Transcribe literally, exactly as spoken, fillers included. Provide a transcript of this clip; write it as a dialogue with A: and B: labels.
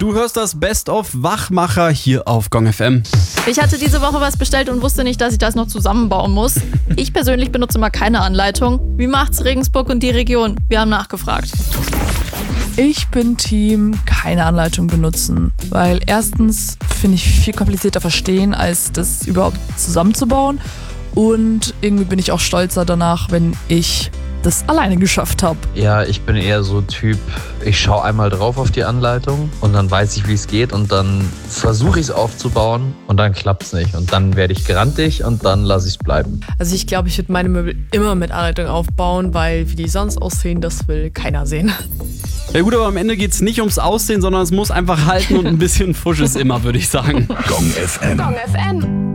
A: Du hörst das Best of Wachmacher hier auf Gong F M.
B: Ich hatte diese Woche was bestellt und wusste nicht, dass ich das noch zusammenbauen muss. Ich persönlich benutze mal keine Anleitung. Wie macht's Regensburg und die Region? Wir haben nachgefragt.
C: Ich bin Team keine Anleitung benutzen, weil erstens finde ich viel komplizierter verstehen, als das überhaupt zusammenzubauen. Und irgendwie bin ich auch stolzer danach, wenn ich das alleine geschafft habe.
D: Ja, ich bin eher so Typ, ich schaue einmal drauf auf die Anleitung und dann weiß ich, wie es geht und dann versuche ich es aufzubauen und dann klappt es nicht. Und dann werde ich grantig und dann lasse ich es bleiben.
E: Also ich glaube, ich würde meine Möbel immer mit Anleitung aufbauen, weil wie die sonst aussehen, das will keiner sehen.
A: Ja gut, aber am Ende geht es nicht ums Aussehen, sondern es muss einfach halten und ein bisschen Fusch ist immer, würde ich sagen.
F: Gong F M.
B: Gong F M.